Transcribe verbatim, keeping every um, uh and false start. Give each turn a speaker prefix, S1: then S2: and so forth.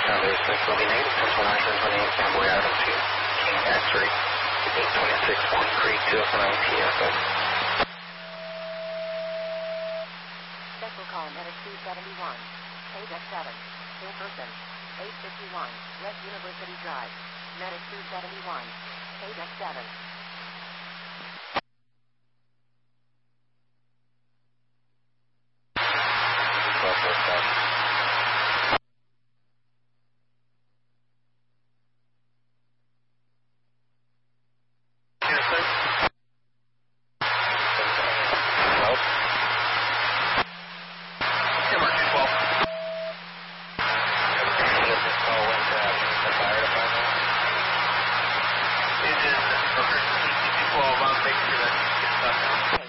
S1: Foundation six will be negative, ten twenty-nine, ten twenty-eight, Cowboy Item two, King X-ray, eight twenty-six, one three two oh nine T F M.
S2: Central call Medic two seventy-one, page X seven, in person, eight fifty-one, West University Drive, Medic two seventy-one, page X seven.
S1: twelve four seven.